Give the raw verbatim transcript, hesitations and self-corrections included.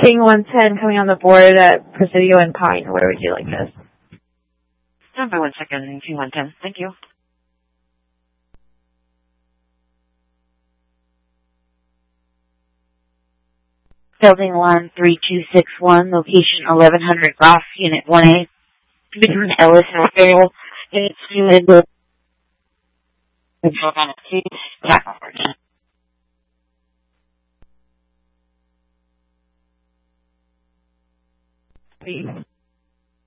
King one ten coming on the board at Presidio and Pine. Where would you like this? Stand by one second, King one ten. Thank you. Building one three two six one, location eleven hundred Goss, Unit one A, between Ellis and O'Farrell. It's unit.